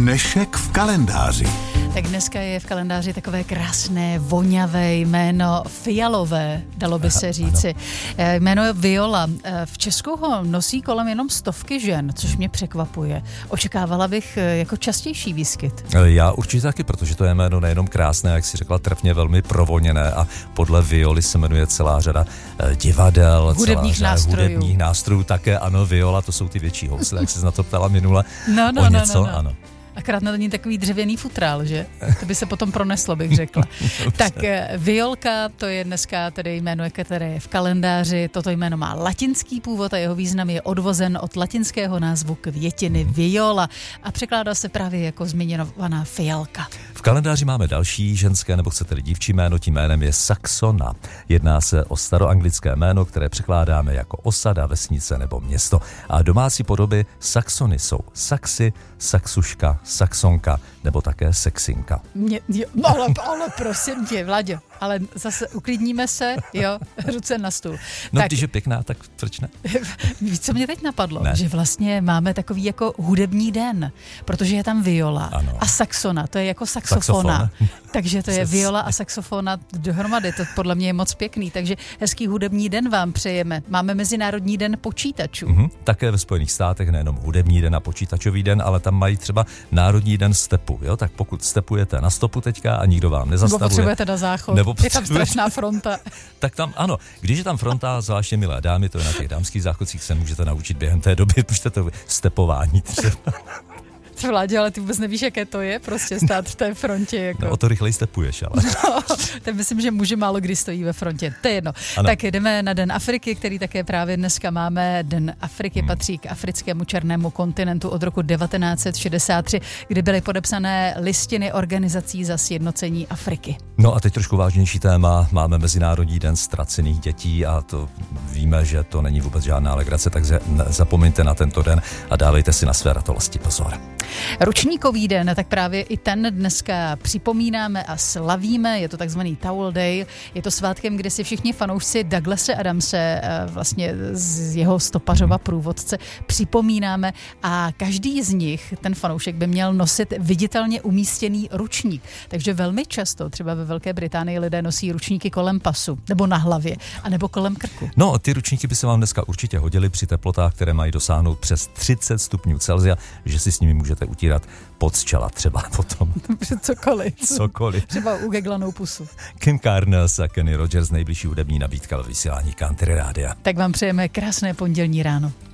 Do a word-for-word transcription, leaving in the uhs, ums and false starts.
Dnešek v kalendáři. Tak dneska je v kalendáři takové krásné, voňavé jméno, fialové, dalo by se říci. Aha, jméno je Viola. V Česku ho nosí kolem jenom stovky žen, což mě překvapuje. Očekávala bych jako častější výskyt. Já určitě taky, protože to je jméno nejenom krásné, jak si řekla, trefně velmi provoněné a podle Violy se jmenuje celá řada divadel, hudebních celá řada nástrojů. hudebních nástrojů, také ano, Viola, to jsou ty větší housle, jak jsi na to ptala minule. No, no, o no, něco, no, no. ano. Akorát na to není takový dřevěný futrál, že? To by se potom proneslo, bych řekla. Tak Violka, to je dneska tedy jméno, které je v kalendáři. Toto jméno má latinský původ a jeho význam je odvozen od latinského názvu květiny viola a překládá se právě jako zmiňovaná fialka. V kalendáři máme další ženské, nebo chcete-li dívčí jméno, tím jménem je Saxona. Jedná se o staroanglické jméno, které překládáme jako osada, vesnice nebo město. A domácí podoby Saxony jsou Saxy, Saxuška, Saxonka nebo také Sexinka. Mě, jo, no ale, ale prosím tě, Vlaďo, ale zase uklidníme se, jo, ruce na stůl. No, tak, když je pěkná, tak proč ne? Víš, co mě teď napadlo? Ne. Že vlastně máme takový jako hudební den, protože je tam viola ano. a saxona, to je jako saxofona. Saxofon. Takže to je viola a saxofona dohromady, to podle mě je moc pěkný, takže hezký hudební den vám přejeme. Máme Mezinárodní den počítačů. Mhm. Také ve Spojených státech nejenom hudební den a počítačový den, ale tam mají třeba Národní den stepu, jo? Tak pokud stepujete na stopu teďka a nikdo vám nezastavuje. Nebo potřebujete na záchod, nebo je tam strašná fronta. Tak tam ano, když je tam fronta, zvláště milé dámy, to je na těch dámských záchodcích, se můžete naučit během té doby, můžete to stepování třeba. Vládě, ale ty vůbec nevíš, jaké to je, prostě stát v té frontě. Jako. No, o to rychleji stepuješ, ale. No, tak myslím, že muži málo kdy stojí ve frontě. To je jedno. Ano. Tak jdeme na Den Afriky, který také právě dneska máme. Den Afriky hmm. patří k africkému černému kontinentu od roku devatenáct set šedesát tři, kdy byly podepsané listiny organizací za sjednocení Afriky. No a teď trošku vážnější téma. Máme Mezinárodní den ztracených dětí a to víme, že to není vůbec žádná legrace, takže zapomeňte na tento den a dávejte si na své ratolesti pozor. Ručníkový den, tak právě i ten dneska připomínáme a slavíme, je to takzvaný Towel Day, je to svátkem, kde si všichni fanoušci Douglase Adamse, vlastně z jeho stopařova průvodce, připomínáme a každý z nich, ten fanoušek, by měl nosit viditelně umístěný ručník. Takže velmi často, třeba ve Velké Británii, lidé nosí ručníky kolem pasu, nebo na hlavě, anebo kolem krku. No, ty ručníky by se vám dneska určitě hodily při teplotách, které mají dosáhnout přes třicet stupňů Celsia, že si s nimi můžete utírat pod z čela třeba potom. Cokoliv. Cokoliv. Třeba ugeglanou pusu. Kim Carnes a Kenny Rogers, nejbližší hudební nabídka ve vysílání Country Rádia. Tak vám přejeme krásné pondělní ráno.